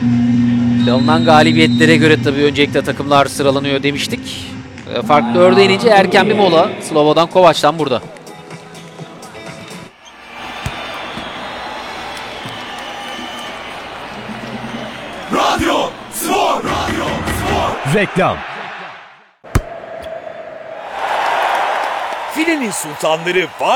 Alınan galibiyetlere göre tabii öncelikle takımlar sıralanıyor demiştik. Farklı ördeğe inince erken bir mola. Slobodan Kovaç'tan burada. Radyo Spor! Radyo Spor! Reklam. Filenin sultanları var.